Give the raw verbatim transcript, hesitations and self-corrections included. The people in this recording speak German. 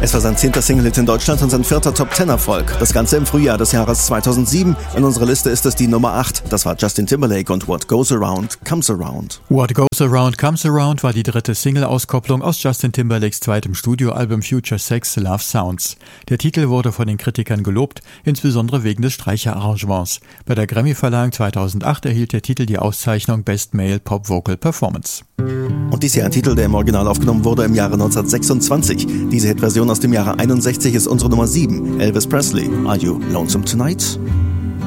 Es war sein zehnter Single-Hit in Deutschland und sein vierter Top-Ten-Erfolg. Das Ganze im Frühjahr des Jahres zweitausendsieben. In unserer Liste ist es die Nummer acht. Das war Justin Timberlake und What Goes Around Comes Around. What Goes Around Comes Around war die dritte Single-Auskopplung aus Justin Timberlakes zweitem Studioalbum Future Sex Love Sounds. Der Titel wurde von den Kritikern gelobt, insbesondere wegen des Streicherarrangements. Bei der Grammy-Verleihung zweitausendacht erhielt der Titel die Auszeichnung Best Male Pop Vocal Performance. Und dies hier ein Titel, der im Original aufgenommen wurde im Jahre neunzehnhundertsechsundzwanzig. Diese Hitversion aus dem Jahre einundsechzig ist unsere Nummer sieben. Elvis Presley, Are You Lonesome Tonight?